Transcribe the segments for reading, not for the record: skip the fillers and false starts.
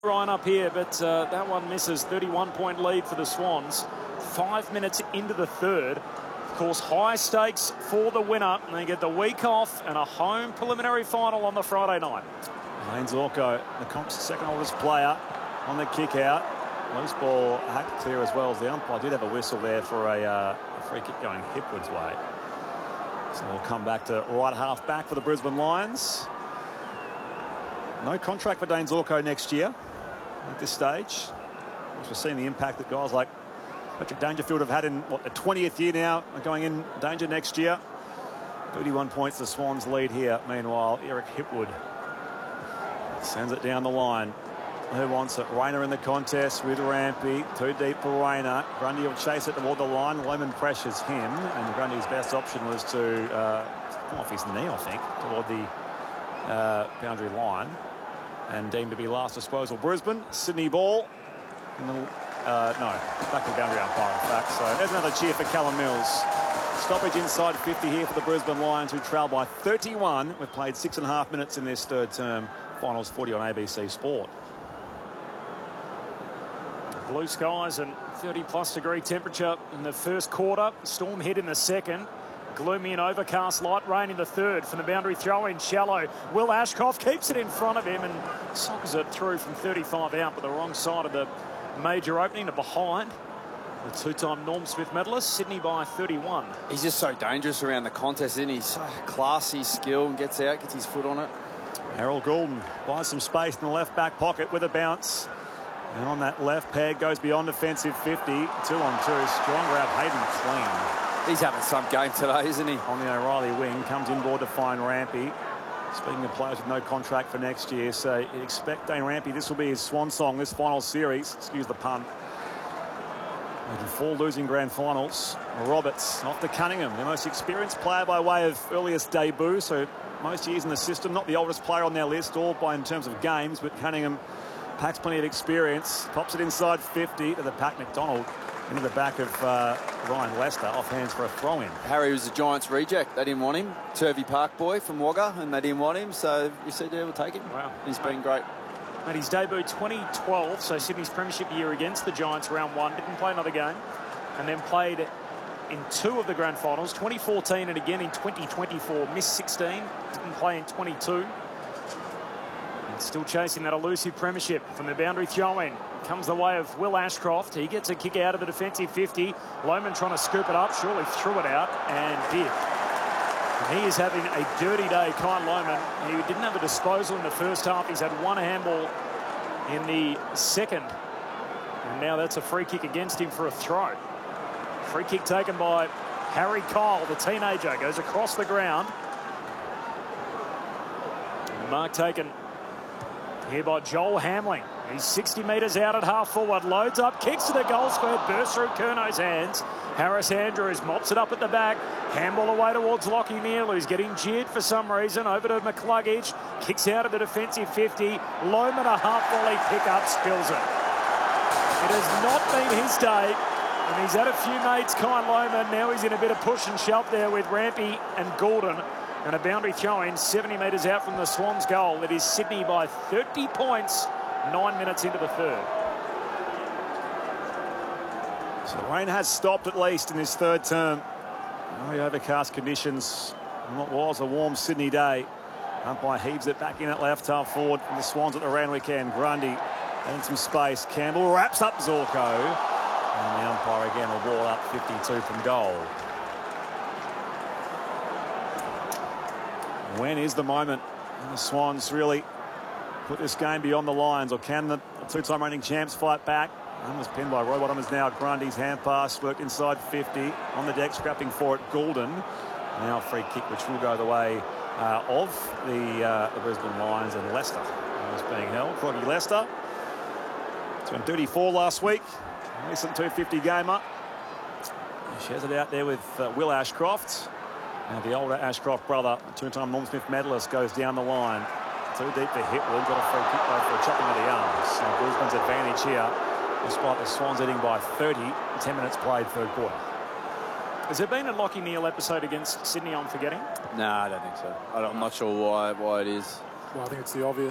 Ryan up here, but that one misses. 31-point lead for the Swans. 5 minutes into the third. Of course, high stakes for the winner. And they get the week off and a home preliminary final on the Friday night. Lane Zorko, the comp's second oldest player on the kick out. Loose ball hacked clear as well as the umpire did have a whistle there for a free kick going Hipwood's way. So we'll come back to right half back for the Brisbane Lions. No contract for Dane Zorko next year at this stage. We're seeing the impact that guys like Patrick Dangerfield have had in, what, the 20th year now, going in danger next year. 31 points, the Swans lead here. Meanwhile, Eric Hipwood sends it down the line. Who wants it? Rayner in the contest with Rampy. Too deep for Rayner. Grundy will chase it toward the line. Lohmann pressures him, and Grundy's best option was to come off his knee, I think, toward the boundary line, and deemed to be last disposal. Brisbane, Sydney ball. No, back to the boundary umpire, in fact. So there's another cheer for Callum Mills. Stoppage inside 50 here for the Brisbane Lions, who trail by 31. We've played 6.5 minutes in this third term. Finals 40 on ABC Sport. Blue skies and 30-plus degree temperature in the first quarter. Storm hit in the second. Gloomy and overcast, light rain in the third. From the boundary throw-in, shallow. Will Ashcroft keeps it in front of him and sockers it through from 35 out, but the wrong side of the major opening to behind. The two-time Norm Smith medalist, Sydney by 31. He's just so dangerous around the contest, isn't he? So classy, skill, and gets out, gets his foot on it. Harold Goulden buys some space in the left back pocket with a bounce. And on that left peg, goes beyond defensive 50. 2-on-2. Strong grab, Hayden clean. He's having some game today, isn't he? On the O'Reilly wing, comes inboard to find Rampy. Speaking of players with no contract for next year, so you'd expect Dane Rampy, this will be his swan song, this final series. Excuse the pun. Making 4 losing grand finals. Roberts off to Cunningham, the most experienced player by way of earliest debut, so most years in the system. Not the oldest player on their list, all by in terms of games, but Cunningham packs plenty of experience. Pops it inside 50 to the Pat McDonald into the back of Ryan Lester, off hands for a throw-in. Harry was a Giants reject. They didn't want him. Turvey Park boy from Wagga, and they didn't want him, so we said, yeah, we'll take him. Wow. He's been great. Made his debut 2012, so Sydney's premiership year against the Giants, round 1. Didn't play another game, and then played in 2 of the grand finals, 2014 and again in 2024. Missed 16, didn't play in 22. Still chasing that elusive premiership. From the boundary throw-in comes the way of Will Ashcroft. He gets a kick out of the defensive 50. Lohmann trying to scoop it up, surely threw it out and did. And he is having a dirty day, Kyle Lohmann. He didn't have a disposal in the first half. He's had 1 handball in the second, and now that's a free kick against him for a throw. Free kick taken by Harry Kyle, the teenager, goes across the ground. And mark taken here by Joel Hamling. He's 60 metres out at half forward, loads up, kicks to the goal square, bursts through Curno's hands. Harris Andrews mops it up at the back. Handball away towards Lockie Neal, who's getting jeered for some reason. Over to McCluggage, kicks out of the defensive 50. Lohmann, a half volley pick-up, spills it. It has not been his day, and he's had a few mates, Kyle Lohmann. Now he's in a bit of push and shove there with Rampy and Goulden. And a boundary throw-in 70 metres out from the Swans' goal. It is Sydney by 30 points, 9 minutes into the third. So the rain has stopped at least in this third term. Very overcast conditions on what was a warm Sydney day. Umpire heaves it back in at left half forward from the Swans at the Randwick end. Grundy in some space. Campbell wraps up Zorko. And the umpire again will ball up 52 from goal. When is the moment when the Swans really put this game beyond the Lions, or can the 2-time reigning champs fight back? One was pinned by Rowbottom, is now Grundy's hand pass, worked inside 50. On the deck, scrapping for it, Goulden. Now a free kick, which will go the way of the Brisbane Lions, and Leicester is being held. Croggy Leicester, turned 34 last week. Recent 250 gamer. He shares it out there with Will Ashcroft. Now the older Ashcroft brother, 2-time Norm Smith medalist, goes down the line. Too deep for Hipwood. Got a free kick though for a chopping of the arms. Now Brisbane's advantage here, despite the Swans leading by 30. 10 minutes played, third quarter. Has there been a Lockie Neal episode against Sydney I'm forgetting? No, I don't think so. I'm not sure why it is. Well, I think it's the obvious.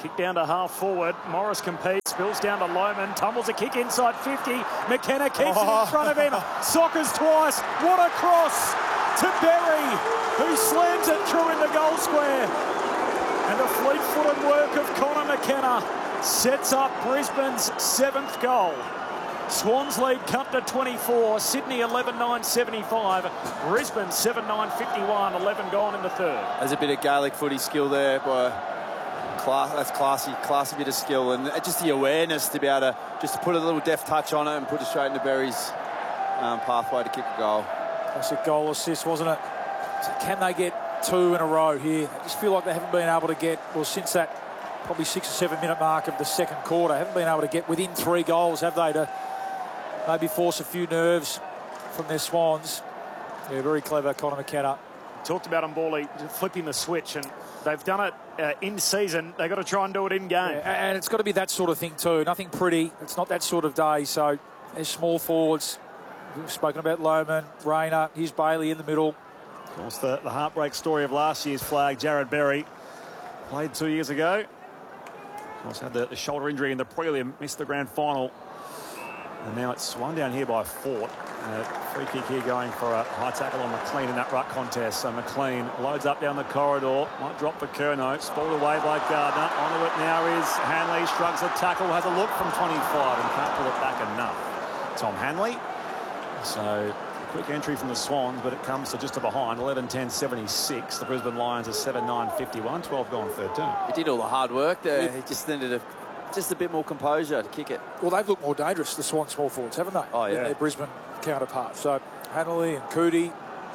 Kick down to half forward. Morris competes, spills down to Lohmann, tumbles a kick inside 50. McKenna keeps it in front of him. Sockers twice. What a cross to Berry, who slams it through in the goal square. And a fleet-footed work of Connor McKenna sets up Brisbane's 7th goal. Swans lead Cup to 24. Sydney 11-9-75. Brisbane 7-9-51. 11 gone in the third. There's a bit of Gaelic footy skill there, boy. That's classy bit of skill, and just the awareness to be able to just put a little deft touch on it and put it straight into Berry's pathway to kick a goal. Classic goal assist, wasn't it? So can they get 2 in a row here? I just feel like they haven't been able to get, well, since that probably 6 or 7 minute mark of the second quarter, haven't been able to get within 3 goals, have they, to maybe force a few nerves from their Swans. Yeah, very clever, Connor McKenna. Talked about Mboli flipping the switch, and they've done it in season. They've got to try and do it in game. Yeah, and it's got to be that sort of thing too. Nothing pretty. It's not that sort of day. So there's small forwards. We've spoken about Lohmann, Rayner. Here's Bailey in the middle. Of course, the heartbreak story of last year's flag, Jared Berry, played 2 years ago. Of course, had the shoulder injury in the prelim, missed the grand final. And now it's swung down here by Fort. Free kick here going for a high tackle on McLean in that ruck contest. So McLean loads up down the corridor, might drop for Curnow, spoiled away by Gardner. Onto it now is Hanley, shrugs the tackle, has a look from 25 and can't pull it back enough. Tom Hanley. So quick entry from the Swans, but it comes to just a behind, 11-10-76. The Brisbane Lions are 7-9-51, 12 gone third term. He did all the hard work there. He just needed just a bit more composure to kick it. Well, they've looked more dangerous, the Swan small forwards, haven't they? Oh, yeah. Than their Brisbane counterparts. So Hanley and Cootie.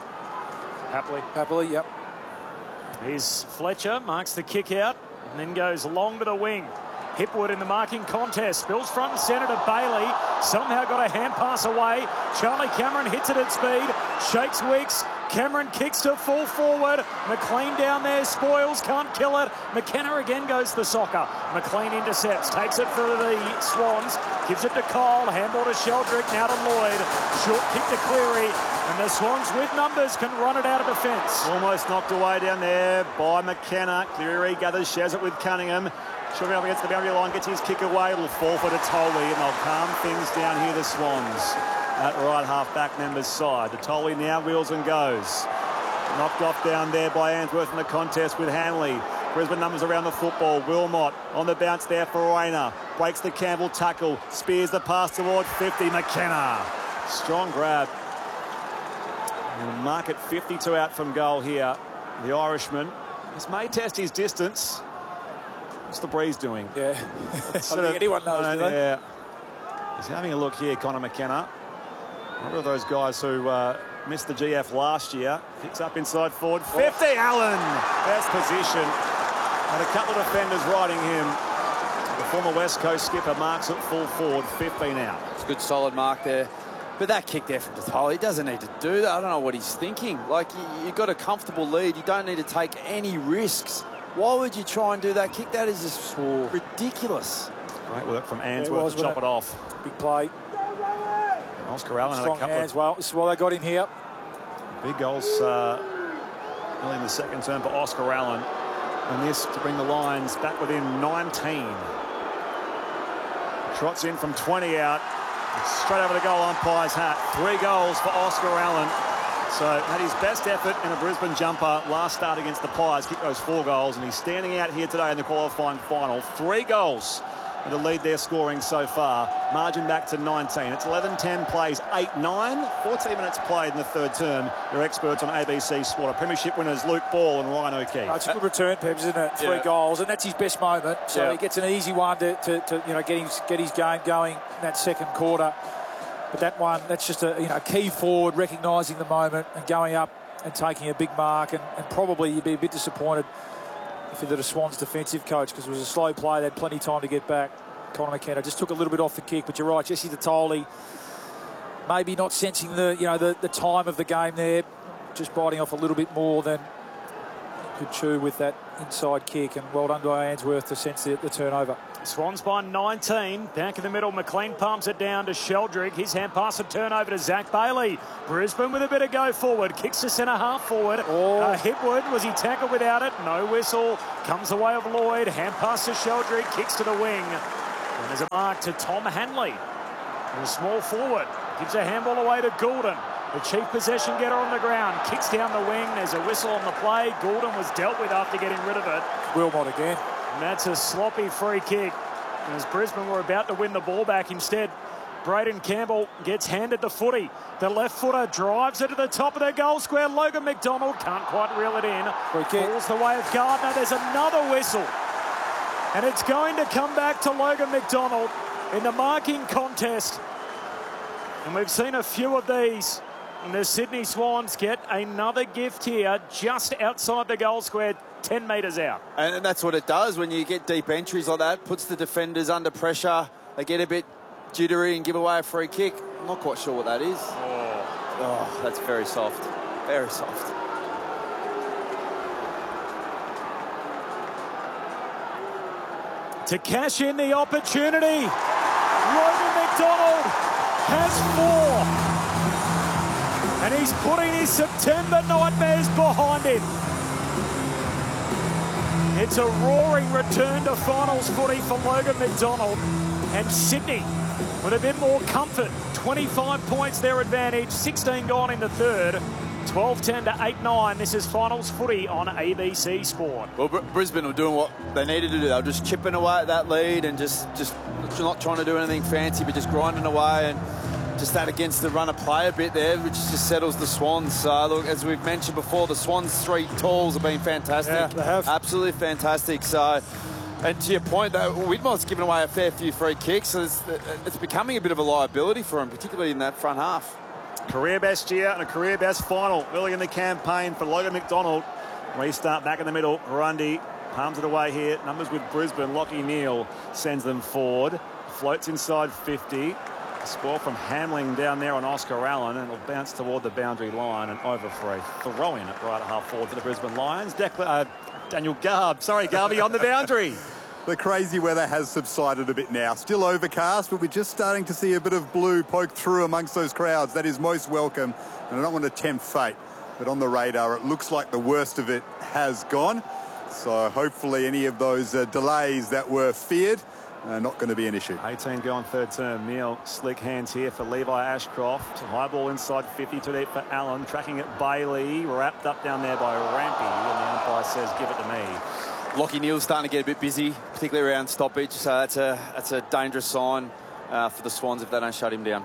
Happily, yep. Here's Fletcher, marks the kick out, and then goes long to the wing. Hipwood in the marking contest, spills front and centre to Bailey, somehow got a hand pass away. Charlie Cameron hits it at speed, shakes Weeks, Cameron kicks to full forward, McLean down there, spoils, can't kill it. McKenna again goes to the soccer. McLean intercepts, takes it for the Swans, gives it to Cole, handball to Sheldrick, now to Lloyd, short kick to Cleary, and the Swans with numbers can run it out of defence. Almost knocked away down there by McKenna. Cleary gathers, shares it with Cunningham. Should be up against the boundary line, gets his kick away. It'll fall for Tolly, and they'll calm things down here, the Swans. At right half-back member's side. Tolly now wheels and goes. Knocked off down there by Ainsworth in the contest with Hanley. Brisbane numbers around the football. Wilmot on the bounce there for Rayner. Breaks the Campbell tackle. Spears the pass toward 50. McKenna. Strong grab. And mark it 52 out from goal here. The Irishman. This may test his distance. What's the breeze doing? Yeah. I don't think anyone knows, do they? Yeah. He's having a look here, Connor McKenna. One of those guys who missed the GF last year. Picks up inside forward. 50, Allen! Best position. And a couple of defenders riding him. The former West Coast skipper marks it full forward. 15 out. It's a good solid mark there. But that kick there from Tolly, he doesn't need to do that. I don't know what he's thinking. Like, you've got a comfortable lead. You don't need to take any risks. Why would you try and do that kick? That is just ridiculous. Great work from Ainsworth to chop it off. Big play. Oscar Allen had a Strong couple hands. of Well, this is why they got him here. big goals early in the second term for Oscar Allen. And this to bring the Lions back within 19. Trots in from 20 out. Straight over the goal umpire's hat. 3 goals for Oscar Allen. So had his best effort in a Brisbane jumper last start against the Pies. Kicked those 4 goals, and he's standing out here today in the qualifying final. 3 goals in the lead they're scoring so far. Margin back to 19. It's 11-10 plays 8-9. 14 minutes played in the third term. Your experts on ABC Sport. Premiership winners Luke Ball and Ryan O'Keefe. It's a good return, Peps, isn't it? 3 goals, and that's his best moment. So he gets an easy one to you know, get his game going in that second quarter. But that one, that's just a key forward recognising the moment and going up and taking a big mark. And probably you'd be a bit disappointed if you're the Swans defensive coach, because it was a slow play. They had plenty of time to get back. Connor McKenna just took a little bit off the kick, but you're right, Jesse Tolly maybe not sensing the time of the game there, just biting off a little bit more than could chew with that inside kick. And well done by Ainsworth to sense the turnover. Swans by 19. Back in the middle, McLean palms it down to Sheldrick. His hand pass and turnover to Zach Bailey. Brisbane with a bit of go forward. Kicks to centre half forward. Hipwood, was he tackled without it? No whistle. Comes the way of Lloyd. Hand pass to Sheldrick. Kicks to the wing. And there's a mark to Tom Hanley. And a small forward. Gives a handball away to Goulden. The chief possession getter on the ground. Kicks down the wing. There's a whistle on the play. Goulden was dealt with after getting rid of it. Wilmot again. And that's a sloppy free kick. And as Brisbane were about to win the ball back, instead, Braden Campbell gets handed the footy. The left footer drives it to the top of their goal square. Logan McDonald can't quite reel it in. Falls the way of Gardner. There's another whistle. And it's going to come back to Logan McDonald in the marking contest. And we've seen a few of these. And the Sydney Swans get another gift here just outside the goal square, 10 metres out. And that's what it does when you get deep entries like that. Puts the defenders under pressure. They get a bit jittery and give away a free kick. I'm not quite sure what that is. Oh, that's very soft. Very soft. To cash in the opportunity, Logan McDonald has 4. And he's putting his September nightmares behind him. It's a roaring return to finals footy for Logan McDonald. And Sydney with a bit more comfort. 25 points their advantage, 16 gone in the third. 12-10 to 8-9. This is finals footy on ABC Sport. Well, Brisbane were doing what they needed to do. They were just chipping away at that lead and just not trying to do anything fancy, but just grinding away and just that against the run of play a bit there, which just settles the Swans. So, look, as we've mentioned before, the Swans' 3 tools have been fantastic. Yeah, they have. Absolutely fantastic. So, and to your point, though, Widmore's given away a fair few free kicks, so it's becoming a bit of a liability for him, particularly in that front half. Career best year and a career best final early in the campaign for Logan McDonald. Restart back in the middle. Grundy palms it away here. Numbers with Brisbane. Lachie Neale sends them forward. Floats inside 50. Spoil from Hamling down there on Oscar Allen, and it'll bounce toward the boundary line and over for a throw in at right half forward to the Brisbane Lions. Daniel Garvey on the boundary. The crazy weather has subsided a bit now. Still overcast, but we're just starting to see a bit of blue poke through amongst those crowds. That is most welcome, and I don't want to tempt fate, but on the radar, it looks like the worst of it has gone. So hopefully any of those delays that were feared not going to be an issue. 18 gone third term. Neale, slick hands here for Levi Ashcroft. High ball inside 50, too deep for Allen. Tracking it Bailey, wrapped up down there by Rampy, and the umpire says, give it to me. Lachie Neale's starting to get a bit busy, particularly around stoppage, so that's a dangerous sign for the Swans if they don't shut him down.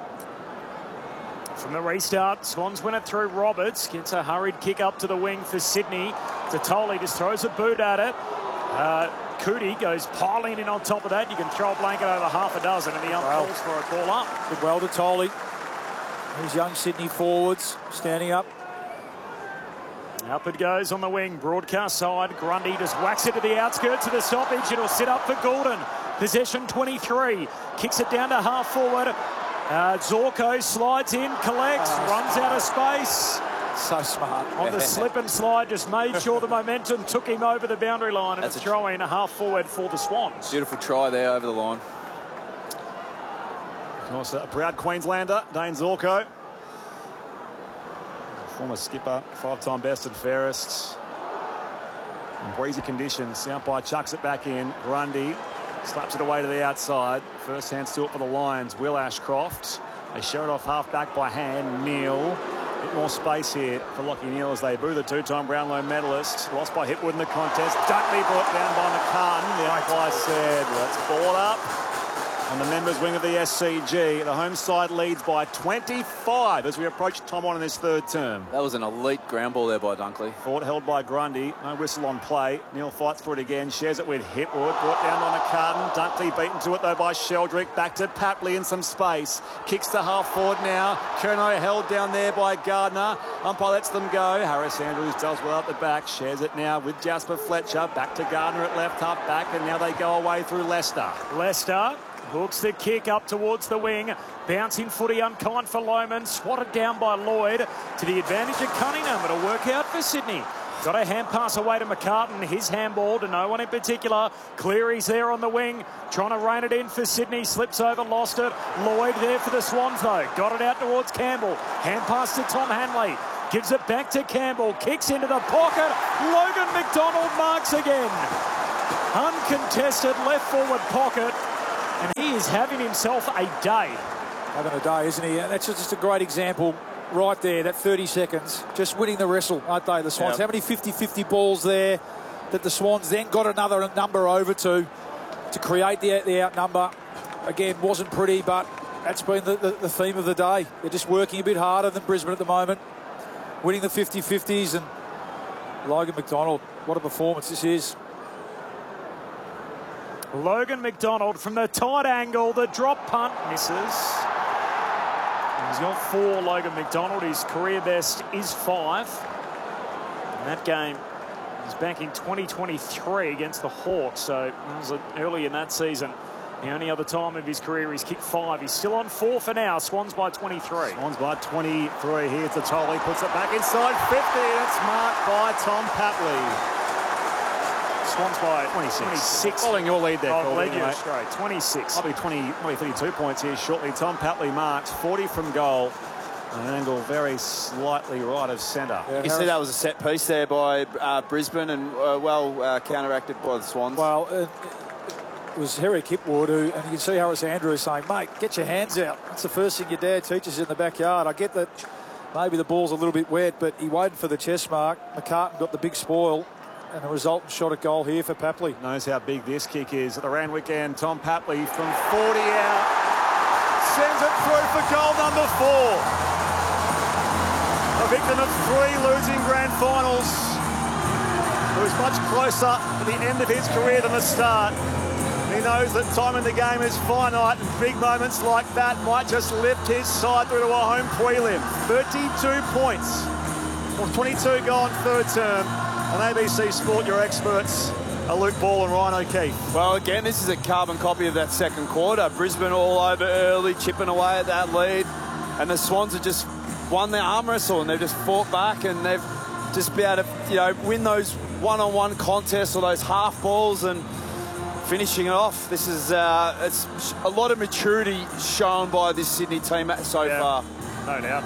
From the restart, Swans win it through Roberts. Gets a hurried kick up to the wing for Sydney. Tatoli just throws a boot at it. Cootie goes piling in on top of that. You can throw a blanket over half a dozen, and the ump calls for a call up. Good well to Tatoli. These young Sydney forwards standing up. Up it goes on the wing. Broadcast side. Grundy just whacks it to the outskirts of the stoppage. It'll sit up for Goulden. Possession 23. Kicks it down to half forward. Zorko slides in, collects, runs out of space. So smart. On the slip and slide, just made sure the momentum took him over the boundary line, and it's throw in a half forward for the Swans. Beautiful try there over the line. Of course, a proud Queenslander, Dane Zorko. Former skipper, 5-time best and fairest. In breezy conditions, the umpire chucks it back in. Grundy slaps it away to the outside. First hand still for the Lions. Will Ashcroft. They show it off half back by hand. Neale. A bit more space here for Lachie Neale as they boo the 2-time Brownlow medalist. Lost by Hipwood in the contest. Dunkley brought down by McCartan. The umpire said, well, it's ball up. On the members' wing of the SCG, the home side leads by 25 as we approach Tom on in this third term. That was an elite ground ball there by Dunkley. Ford held by Grundy. No whistle on play. Neale fights for it again. Shares it with Hipwood. Brought down by McCartan. Dunkley beaten to it though by Sheldrick. Back to Papley in some space. Kicks to half forward now. Curnow held down there by Gardner. Umpire lets them go. Harris Andrews does well up the back. Shares it now with Jasper Fletcher. Back to Gardner at left half back. And now they go away through Leicester. Leicester hooks the kick up towards the wing. Bouncing footy unkind for Lohmann. Swatted down by Lloyd to the advantage of Cunningham. It'll work out for Sydney. Got a hand pass away to McCartan. His handball to no one in particular. Cleary's there on the wing, trying to rein it in for Sydney. Slips over, lost it. Lloyd there for the Swans, though. Got it out towards Campbell. Hand pass to Tom Hanley. Gives it back to Campbell. Kicks into the pocket. Logan McDonald marks again. Uncontested left forward pocket. And he is having himself a day. Having a day, isn't he? And that's just a great example right there, that 30 seconds. Just winning the wrestle, aren't they, the Swans? How many 50-50 balls there that the Swans then got another number over to create the outnumber. Again, wasn't pretty, but that's been the theme of the day. They're just working a bit harder than Brisbane at the moment. Winning the 50-50s, and Logan McDonald, what a performance this is. Logan McDonald from the tight angle, the drop punt misses. He's got 4, Logan McDonald. His career best is 5. And that game is back in 2023 against the Hawks, so it was early in that season. The only other time of his career he's kicked 5. He's still on 4 for now. Swans by 23. Swans by 23. Here's the Tolley. Puts it back inside 50. It's marked by Tom Papley. Swans by 26. Following your lead there, I'll Colby. lead you straight. 26. Probably 32 points here shortly. Tom Papley marks 40 from goal. An angle very slightly right of centre. You can see that was a set piece there by Brisbane and well counteracted by the Swans. Well, it was Harry Kipwood who, and you can see Harris Andrews saying, mate, get your hands out. That's the first thing your dad teaches you in the backyard. I get that maybe the ball's a little bit wet, but he waited for the chest mark. McCartan got the big spoil. And a resultant shot at goal here for Papley. Knows how big this kick is at the Randwick end. Tom Papley from 40 out. Sends it through for goal number 4. A victim of 3 losing grand finals. Who's much closer to the end of his career than the start. He knows that time in the game is finite, and big moments like that might just lift his side through to a home prelim. 32 points. Well, 22 gone third term. On ABC Sport, your experts are Luke Ball and Ryan O'Keefe. Well, again, this is a carbon copy of that second quarter. Brisbane all over early, chipping away at that lead. And the Swans have just won their arm wrestle, and they've just fought back, and they've just been able to, win those one-on-one contests or those half balls and finishing it off. This is it's a lot of maturity shown by this Sydney team so far. No doubt.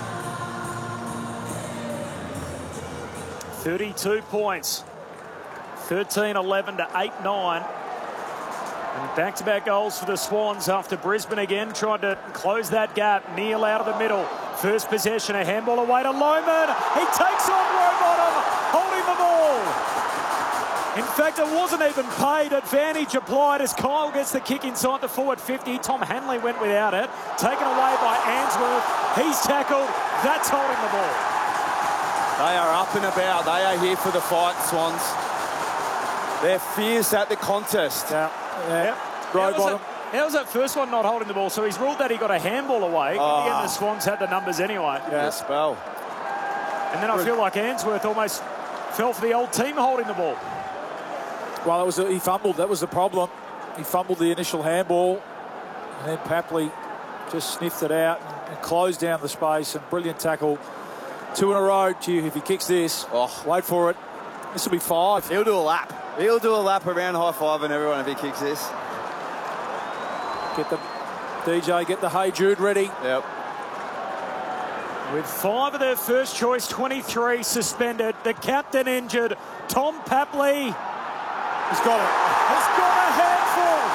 32 points, 13-11 to 8-9. And back-to-back goals for the Swans after Brisbane again tried to close that gap. Neil out of the middle. First possession, a handball away to Lohman. He takes on Rowbottom, holding the ball. In fact, it wasn't even paid. Advantage applied as Kyle gets the kick inside the forward 50. Tom Hanley went without it. Taken away by Answorth. He's tackled. That's holding the ball. They are up and about. They are here for the fight, Swans. They're fierce at the contest. Rowbottom. How was that first one not holding the ball? So he's ruled that he got a handball away. In the end, the Swans had the numbers anyway. Yeah, spell. And then I feel like Answorth almost fell for the old team holding the ball. Well, he fumbled. That was the problem. He fumbled the initial handball. And then Papley just sniffed it out and closed down the space. And brilliant tackle. 2 in a row. Gee, if he kicks this, wait for it. This will be 5. He'll do a lap. He'll do a lap around high-fiving everyone if he kicks this. Get the DJ, get the Hey Jude ready. Yep. With 5 of their first choice, 23 suspended. The captain injured. Tom Papley. He's got it. Has got a handful.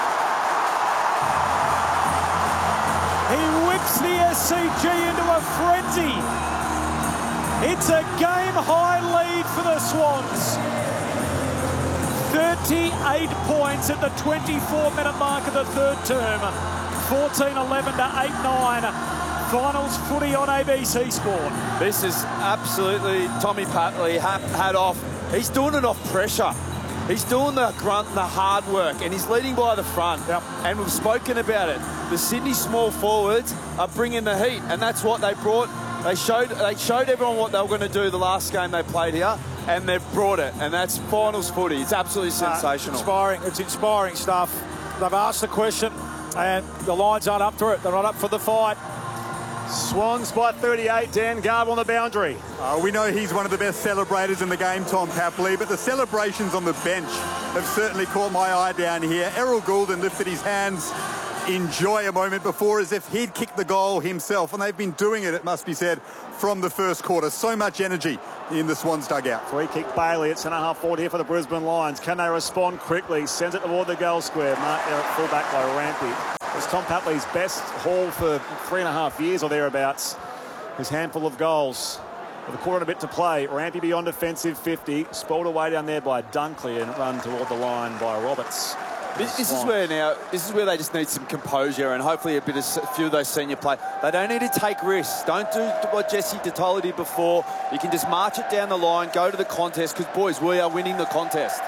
He whips the SCG into a frenzy. It's a game-high lead for the Swans. 38 points at the 24-minute mark of the third term. 14-11 to 8-9. Finals footy on ABC Sport. This is absolutely Tommy Papley, hat off. He's doing it off pressure. He's doing the grunt and the hard work, and he's leading by the front. Yep. And we've spoken about it. The Sydney small forwards are bringing the heat, and that's what they brought. They showed everyone what they were going to do the last game they played here, and they've brought it, and that's finals footy. It's absolutely sensational. Inspiring. It's inspiring stuff. They've asked the question, and the Lions aren't up to it. They're not up for the fight. Swans by 38. Dan Garb on the boundary. We know he's one of the best celebrators in the game, Tom Papley, but the celebrations on the bench have certainly caught my eye down here. Errol Goulden lifted his hands in joy a moment before as if he'd kicked the goal himself, and they've been doing it, it must be said, from the first quarter. So much energy in the Swans dugout. Free kick Bailey. It's centre half forward here for the Brisbane Lions. Can they respond quickly? Sends it toward the goal square. Mark there at fullback by Rampy. It's Tom Papley's best haul for 3.5 years or thereabouts. His handful of goals. With a quarter and a bit to play. Rampy beyond defensive 50. Spoiled away down there by Dunkley and run toward the line by Roberts. This is where they just need some composure and hopefully a few of those senior play. They don't need to take risks. Don't do what Jesse Totola did before. You can just march it down the line, go to the contest, because, boys, we are winning the contest.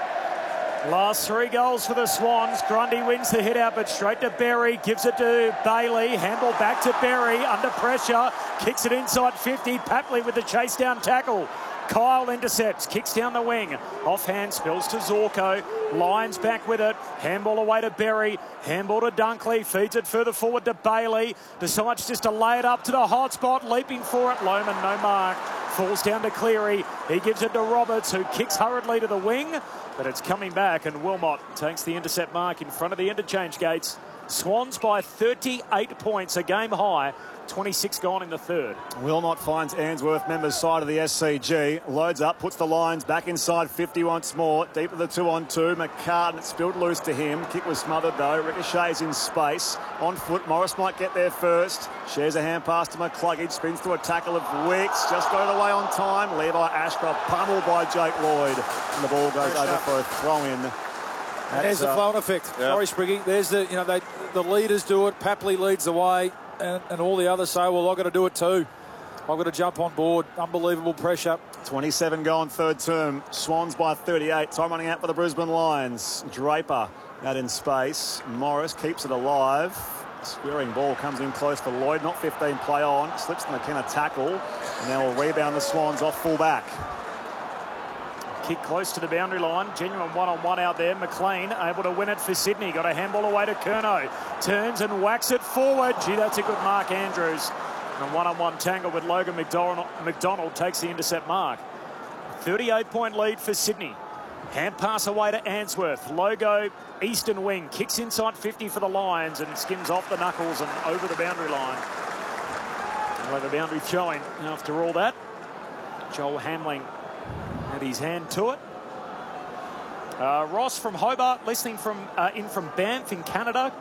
Last 3 goals for the Swans. Grundy wins the hit out, but straight to Berry. Gives it to Bailey. Handball back to Berry. Under pressure. Kicks it inside 50. Papley with the chase down tackle. Kyle intercepts, kicks down the wing. Offhand, spills to Zorko. Lions back with it. Handball away to Berry. Handball to Dunkley. Feeds it further forward to Bailey. Decides just to lay it up to the hot spot. Leaping for it. Lohmann, no mark. Falls down to Cleary. He gives it to Roberts, who kicks hurriedly to the wing. But it's coming back, and Wilmot takes the intercept mark in front of the interchange gates. Swans by 38 points, a game high. 26 gone in the third. Wilmot finds Ainsworth, members side of the SCG. Loads up, puts the Lions back inside 50 once more. Deep of the 2-on-2. McCartan, it spilled loose to him. Kick was smothered though. Ricochets in space. On foot, Morris might get there first. Shares a hand pass to McCluggage. Spins to a tackle of Wicks. Just got it away on time. Levi Ashcroft pummeled by Jake Lloyd. And the ball goes over for a throw-in. There's the flow effect. Yep. Sorry, Spriggy. There's the leaders do it. Papley leads the way. And all the others say, well, I've got to do it too. I've got to jump on board. Unbelievable pressure. 27 gone third term. Swans by 38. Time running out for the Brisbane Lions. Draper out in space. Morris keeps it alive. Squaring ball comes in close for Lloyd. Not 15 play on. Slips the McKenna tackle. And now will rebound the Swans off full back. Kick close to the boundary line. Genuine one-on-one out there. McLean able to win it for Sydney. Got a handball away to Curnow. Turns and whacks it forward. Gee, that's a good mark, Andrews. And a one-on-one tangle with Logan McDonald takes the intercept mark. 38-point lead for Sydney. Hand pass away to Ainsworth. Logo, eastern wing. Kicks inside 50 for the Lions and skims off the knuckles and over the boundary line. And the boundary throwing after all that. Joel Hamling had his hand to it. Ross from Hobart, listening in from Banff in Canada.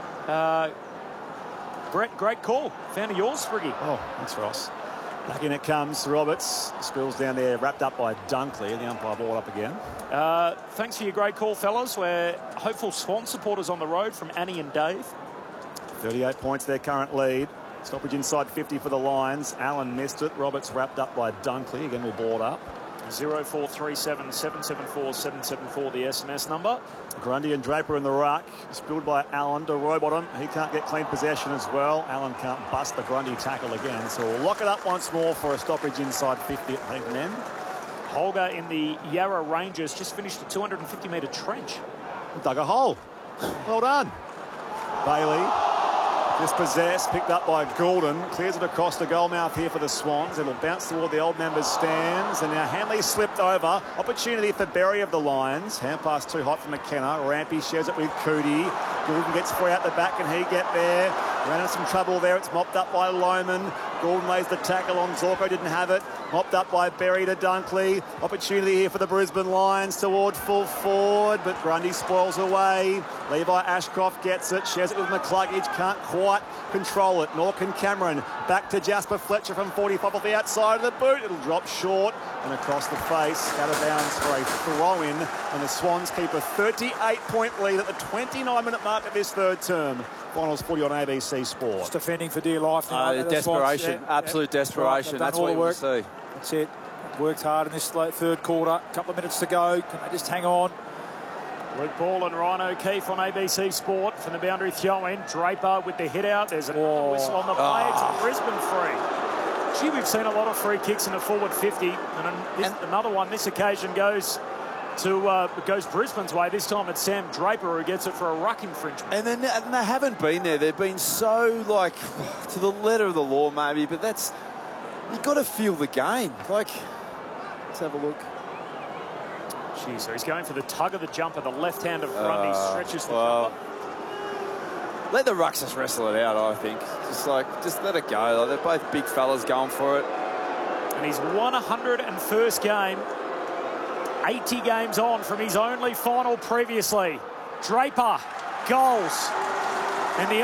Brett, great call. Fan of yours, Spriggy. Oh, thanks, Ross. Back in it comes. Roberts spills down there, wrapped up by Dunkley. The umpire ball up again. Thanks for your great call, fellas. We're hopeful Swan supporters on the road from Annie and Dave. 38 points, their current lead. Stoppage inside 50 for the Lions. Allen missed it. Roberts wrapped up by Dunkley. Again, we'll board up. 0437 774 774, the SMS number. Grundy and Draper in the ruck. Spilled by Allen to Rowbottom. He can't get clean possession as well. Allen can't bust the Grundy tackle again. So we'll lock it up once more for a stoppage inside 50 at Hampton End. Holger in the Yarra Rangers just finished a 250-metre trench. Dug a hole. Well done. Bailey. Dispossessed, picked up by Goulden, clears it across the goal mouth here for the Swans. It'll bounce toward the old members' stands. And now Hanley slipped over. Opportunity for Berry of the Lions. Hand pass too hot for McKenna. Rampy shares it with Cootie. Goulden gets free out the back. Can he get there? Ran into some trouble there. It's mopped up by Lohmann. Goulden lays the tackle on. Zorko didn't have it. Mopped up by Berry to Dunkley. Opportunity here for the Brisbane Lions toward full forward, but Grundy spoils away. Levi Ashcroft gets it, shares it with McCluggage, can't quite control it, nor can Cameron. Back to Jasper Fletcher from 45 off the outside of the boot. It'll drop short and across the face, out of bounds for a throw-in, and the Swans keep a 38-point lead at the 29-minute mark of this third term. Finals footy on ABC Sport. Just defending for dear life now. Desperation, absolute desperation. That's what we want to see. That's it. Worked hard in this third quarter. A couple of minutes to go. Can they just hang on? Luke Ball and Ryan O'Keefe on ABC Sport from the boundary throw-in. Draper with the hit out. There's a whistle on the play. It's a Brisbane free. Gee, we've seen a lot of free kicks in the forward 50. And another one this occasion goes goes Brisbane's way. This time it's Sam Draper who gets it for a ruck infringement. And then and they haven't been there. They've been so, like, to the letter of the law, maybe, but that's... You've got to feel the game. Like, let's have a look. Gee, so he's going for the tug of the jumper, the left-hander front. He stretches the jumper. Let the rucks just wrestle it out, I think. Just let it go. Like, they're both big fellas going for it. And he's 101st game, 80 games on from his only final previously. Draper, goals. And the